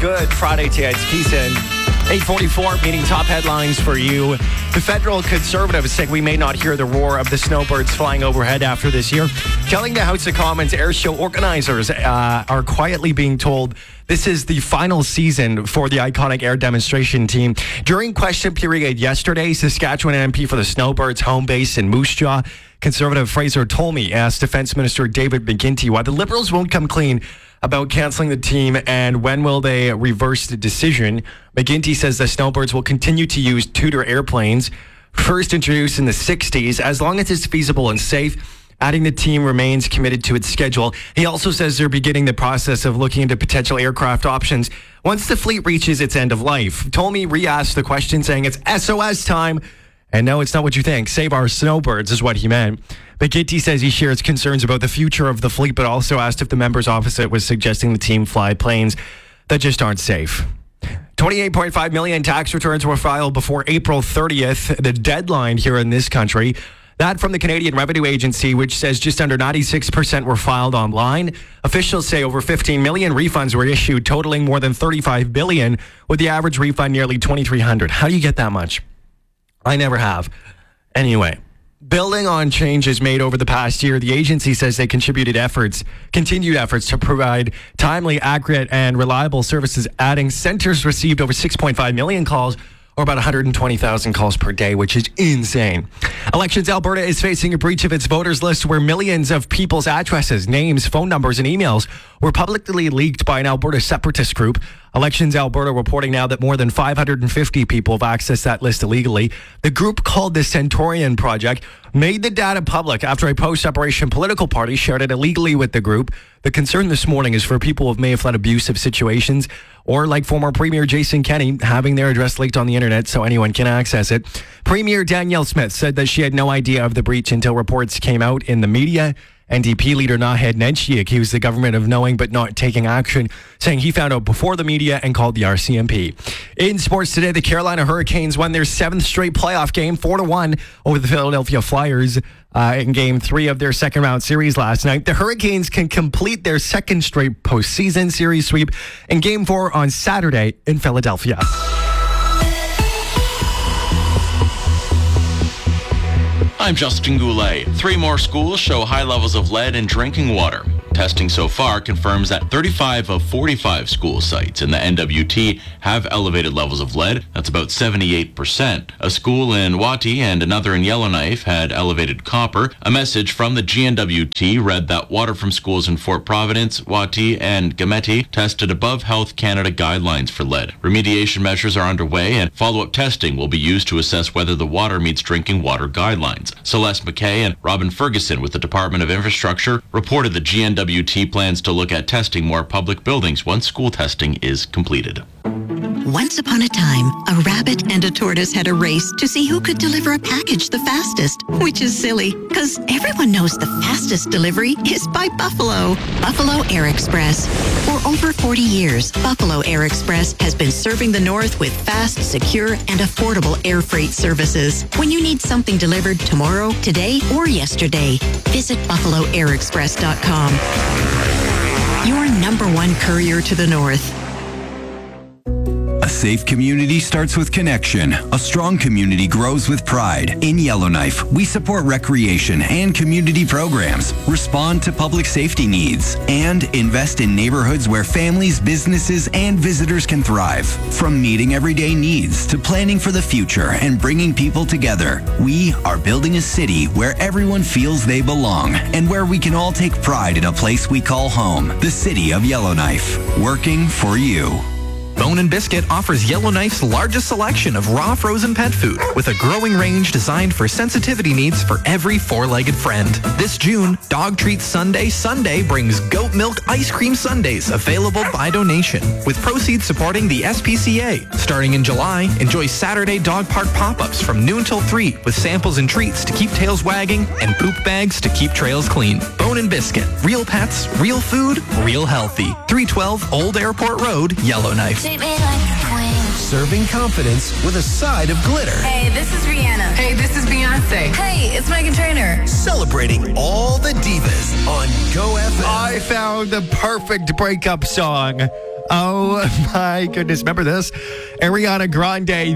Good Friday to it's Keeson. 8:44, meeting top headlines for you. The federal conservatives say we may not hear the roar of the snowbirds flying overhead after this year. Telling the House of Commons air show organizers are quietly being told this is the final season for the iconic air demonstration team. During question period yesterday, Saskatchewan MP for the Snowbirds home base in Moose Jaw, Conservative Fraser Tolmie asked Defence Minister David McGuinty why the Liberals won't come clean about cancelling the team and when will they reverse the decision. McGuinty says the Snowbirds will continue to use Tudor airplanes, first introduced in the 60s, as long as it's feasible and safe. Adding the team remains committed to its schedule. He also says they're beginning the process of looking into potential aircraft options once the fleet reaches its end of life. Tolmie re-asked the question, saying it's SOS time. And no, it's not what you think. Save our snowbirds is what he meant. McGuinty says he shares concerns about the future of the fleet, but also asked if the members opposite was suggesting the team fly planes that just aren't safe. 28.5 million tax returns were filed before April 30th, the deadline here in this country. That from the Canadian Revenue Agency, which says just under 96% were filed online. Officials say over 15 million refunds were issued, totaling more than 35 billion, with the average refund nearly 2,300. How do you get that much? I never have. Anyway, building on changes made over the past year, the agency says they continued efforts to provide timely, accurate, and reliable services, adding centers received over 6.5 million calls, or about 120,000 calls per day, which is insane. Elections Alberta is facing a breach of its voters list where millions of people's addresses, names, phone numbers, and emails were publicly leaked by an Alberta separatist group. Elections Alberta reporting now that more than 550 people have accessed that list illegally. The group, called the Centaurian Project, made the data public after a post-separation political party shared it illegally with the group. The concern this morning is for people who may have fled abusive situations, or like former Premier Jason Kenney, having their address leaked on the internet so anyone can access it. Premier Danielle Smith said that she had no idea of the breach until reports came out in the media. NDP leader Naheed Nenshi accused the government of knowing but not taking action, saying he found out before the media and called the RCMP. In sports today, the Carolina Hurricanes won their 7th straight playoff game, 4-1 over the Philadelphia Flyers in Game 3 of their second-round series last night. The Hurricanes can complete their second straight postseason series sweep in Game 4 on Saturday in Philadelphia. I'm Justin Goulet. 3 more schools show high levels of lead in drinking water. Testing so far confirms that 35 of 45 school sites in the NWT have elevated levels of lead. That's about 78%. A school in Wati and another in Yellowknife had elevated copper. A message from the GNWT read that water from schools in Fort Providence, Wati, and Gameti tested above Health Canada guidelines for lead. Remediation measures are underway and follow-up testing will be used to assess whether the water meets drinking water guidelines. Celeste McKay and Robin Ferguson with the Department of Infrastructure reported the GNWT plans to look at testing more public buildings once school testing is completed. Once upon a time, a rabbit and a tortoise had a race to see who could deliver a package the fastest, which is silly, because everyone knows the fastest delivery is by Buffalo. Buffalo Air Express. For over 40 years, Buffalo Air Express has been serving the North with fast, secure, and affordable air freight services. When you need something delivered tomorrow, today, or yesterday, visit BuffaloAirExpress.com. Your #1 courier to the North. A safe community starts with connection. A strong community grows with pride. In Yellowknife, we support recreation and community programs, respond to public safety needs, and invest in neighborhoods where families, businesses, and visitors can thrive. From meeting everyday needs to planning for the future and bringing people together, we are building a city where everyone feels they belong and where we can all take pride in a place we call home, the city of Yellowknife, working for you. Bone & Biscuit offers Yellowknife's largest selection of raw frozen pet food with a growing range designed for sensitivity needs for every four-legged friend. This June, Dog Treats Sunday brings goat milk ice cream sundaes available by donation, with proceeds supporting the SPCA. Starting in July, enjoy Saturday dog park pop-ups from noon till 3 with samples and treats to keep tails wagging and poop bags to keep trails clean. Bone & Biscuit. Real pets, real food, real healthy. 312 Old Airport Road, Yellowknife. Serving confidence with a side of glitter. Hey, this is Rihanna. Hey, this is Beyonce. Hey, it's Meghan Trainor. Celebrating all the divas on Go FM. I found the perfect breakup song. Oh my goodness. Remember this? Ariana Grande